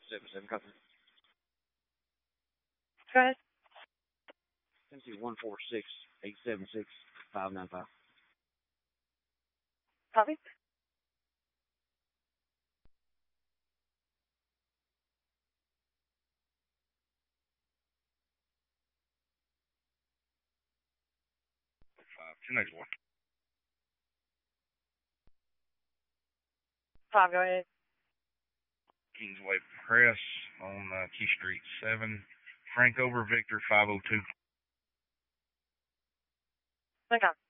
7-7, copy. Go ahead. 146-876-595. Copy. Two next one. 5, go ahead. Kingsway Press on Key Street 7. Frank over Victor 502. Okay.